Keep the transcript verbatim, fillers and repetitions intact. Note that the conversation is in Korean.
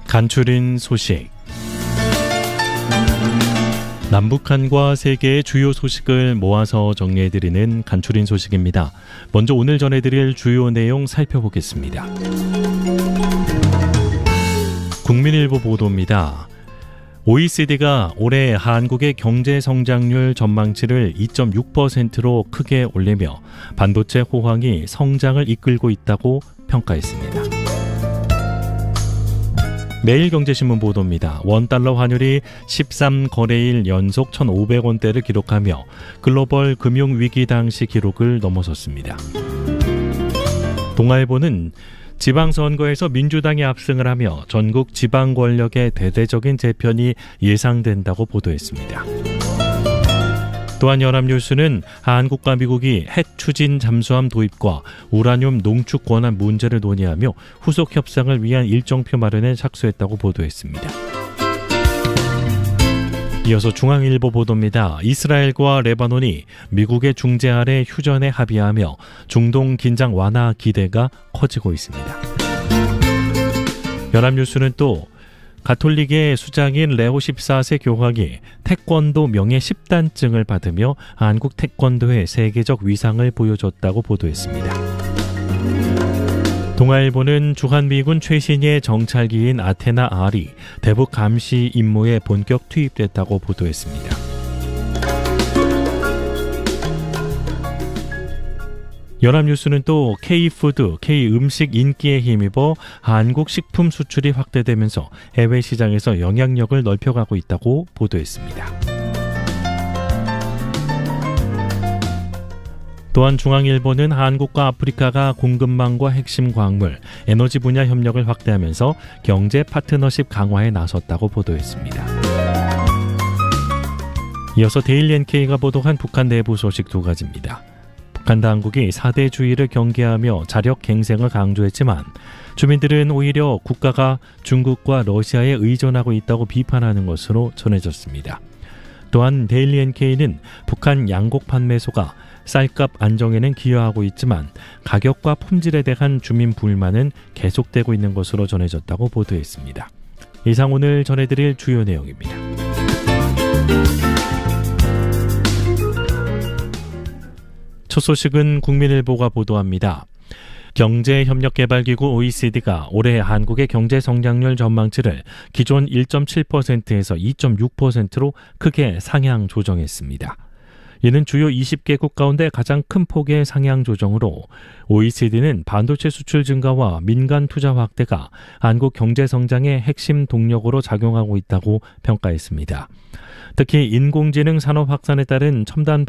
간추린 소식. 남북한과 세계의 주요 소식을 모아서 정리해드리는 간추린 소식입니다. 먼저 오늘 전해드릴 주요 내용 살펴보겠습니다. 국민일보 보도입니다. 오이시디가 올해 한국의 경제 성장률 전망치를 이 점 육 퍼센트로 크게 올리며 반도체 호황이 성장을 이끌고 있다고 평가했습니다. 매일경제신문 보도입니다. 원달러 환율이 십삼 거래일 연속 천오백 원대를 기록하며 글로벌 금융위기 당시 기록을 넘어섰습니다. 동아일보는 지방선거에서 민주당이 압승을 하며 전국 지방 권력의 대대적인 재편이 예상된다고 보도했습니다. 또한 연합뉴스는 한국과 미국이 핵 추진 잠수함 도입과 우라늄 농축 권한 문제를 논의하며 후속 협상을 위한 일정표 마련에 착수했다고 보도했습니다. 이어서 중앙일보 보도입니다. 이스라엘과 레바논이 미국의 중재 아래 휴전에 합의하며 중동 긴장 완화 기대가 커지고 있습니다. 연합뉴스는 또 가톨릭의 수장인 레오 십사 세 교황이 태권도 명예 십 단증을 받으며 한국 태권도의 세계적 위상을 보여줬다고 보도했습니다. 동아일보는 주한미군 최신의 정찰기인 아테나 R이 대북 감시 임무에 본격 투입됐다고 보도했습니다. 연합뉴스는 또 K푸드, K음식 인기에 힘입어 한국 식품 수출이 확대되면서 해외 시장에서 영향력을 넓혀가고 있다고 보도했습니다. 또한 중앙일보는 한국과 아프리카가 공급망과 핵심 광물, 에너지 분야 협력을 확대하면서 경제 파트너십 강화에 나섰다고 보도했습니다. 이어서 데일리 엔케이가 보도한 북한 내부 소식 두 가지입니다. 북한 당국이 사대주의를 경계하며 자력 갱생을 강조했지만 주민들은 오히려 국가가 중국과 러시아에 의존하고 있다고 비판하는 것으로 전해졌습니다. 또한 데일리 엔케이는 북한 양곡 판매소가 쌀값 안정에는 기여하고 있지만 가격과 품질에 대한 주민 불만은 계속되고 있는 것으로 전해졌다고 보도했습니다. 이상 오늘 전해드릴 주요 내용입니다. 첫 소식은 국민일보가 보도합니다. 경제협력개발기구 오이시디가 올해 한국의 경제 성장률 전망치를 기존 일 점 칠 퍼센트에서 이 점 육 퍼센트로 크게 상향 조정했습니다. 이는 주요 이십 개국 가운데 가장 큰 폭의 상향 조정으로 오이시디는 반도체 수출 증가와 민간 투자 확대가 한국 경제 성장의 핵심 동력으로 작용하고 있다고 평가했습니다. 특히 인공지능 산업 확산에 따른 첨단